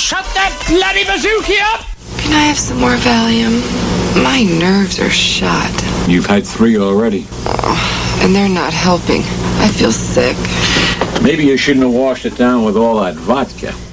shut that bloody bazooki up? Can I have some more Valium? My nerves are shot. You've had 3 already. Oh, and they're not helping. I feel sick. Maybe you shouldn't have washed it down with all that vodka.